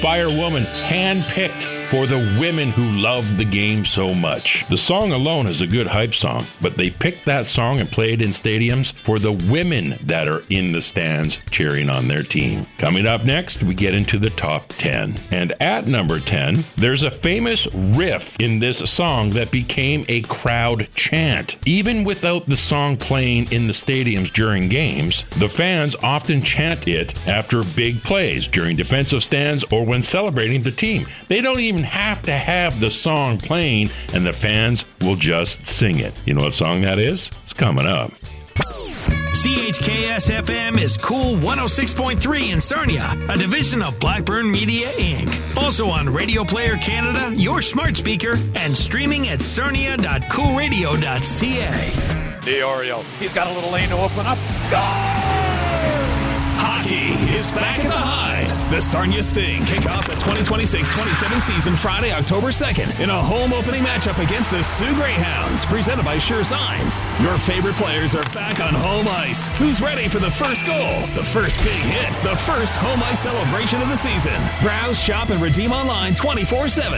Firewoman, handpicked for the women who love the game so much. The song alone is a good hype song, but they picked that song and play it in stadiums for the women that are in the stands cheering on their team. Coming up next, we get into the top 10. And at number 10, there's a famous riff in this song that became a crowd chant. Even without the song playing in the stadiums during games, the fans often chant it after big plays, during defensive stands, or when celebrating the team. They don't even have to have the song playing, and the fans will just sing it. You know what song that is? It's coming up. CHKS-FM is Cool 106.3 in Sarnia, a division of Blackburn Media, Inc. Also on Radio Player Canada, your smart speaker, and streaming at sarnia.coolradio.ca. The Oriole. He's got a little lane to open up. Score! Hockey is back at the Hyde. The Sarnia Sting kick off the 2026-27 season Friday, October 2nd in a home opening matchup against the Sioux Greyhounds, presented by Sure Signs. Your favorite players are back on home ice. Who's ready for the first goal, the first big hit, the first home ice celebration of the season? Browse, shop, and redeem online 24/7